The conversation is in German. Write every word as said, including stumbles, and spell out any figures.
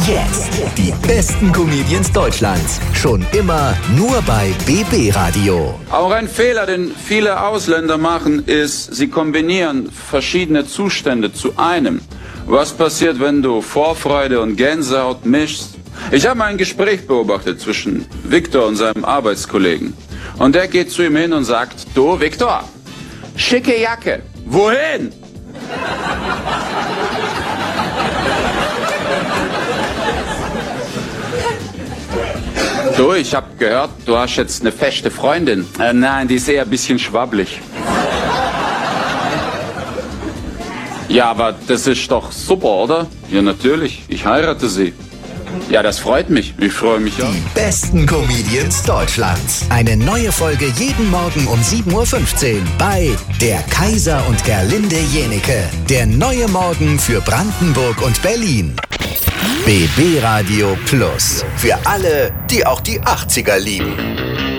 Jetzt. Die besten Comedians Deutschlands. Schon immer nur bei B B Radio. Auch ein Fehler, den viele Ausländer machen, ist, sie kombinieren verschiedene Zustände zu einem. Was passiert, wenn du Vorfreude und Gänsehaut mischst? Ich habe ein Gespräch beobachtet zwischen Viktor und seinem Arbeitskollegen. Und der geht zu ihm hin und sagt, du Viktor, schicke Jacke. Wohin? Du, ich hab gehört, du hast jetzt eine feste Freundin. Äh, nein, die ist eher ein bisschen schwabbelig. Ja, aber das ist doch super, oder? Ja, natürlich. Ich heirate sie. Ja, das freut mich. Ich freue mich auch. Die besten Comedians Deutschlands. Eine neue Folge jeden Morgen um sieben Uhr fünfzehn bei Der Kaiser und Gerlinde Jenike. Der neue Morgen für Brandenburg und Berlin. B B Radio Plus. Für alle, die auch die achtziger lieben.